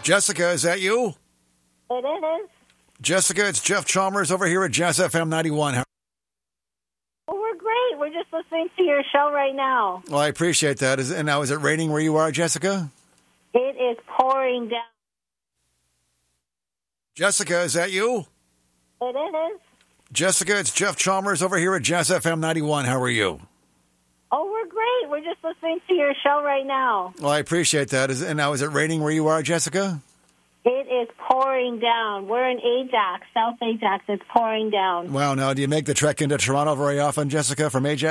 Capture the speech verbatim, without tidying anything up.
Jessica, is that you? It is. Jessica, it's Jeff Chalmers over here at Jazz F M ninety-one. How- Well, we're great. We're just listening to your show right now. well, I appreciate that. Is, and now, is it raining where you are, Jessica? It is pouring down. Jessica, is that you? It is. Jessica, it's Jeff Chalmers over here at Jazz F M ninety-one. How are you? Oh, we're great. We're just listening to your show right now. Well, I appreciate that. Is, and now, is it raining where you are, Jessica? It is pouring down. We're in Ajax, South Ajax. It's pouring down. Wow, now, do you make the trek into Toronto very often, Jessica, from Ajax?